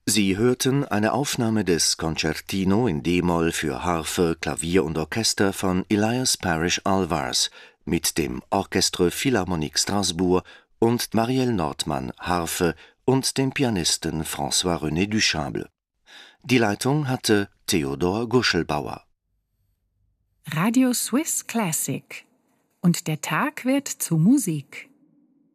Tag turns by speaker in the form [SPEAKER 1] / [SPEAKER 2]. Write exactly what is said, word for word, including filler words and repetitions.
[SPEAKER 1] Sie hörten eine Aufnahme des Concertino in d-Moll für Harfe, Klavier und Orchester von Elias Parish Alvars mit dem Orchestre Philharmonique Strasbourg und Marielle Nordmann, Harfe, und dem Pianisten François-René Duchamble. Die Leitung hatte Theodor Guschelbauer.
[SPEAKER 2] Radio Swiss Classic. Und der Tag wird zu Musik.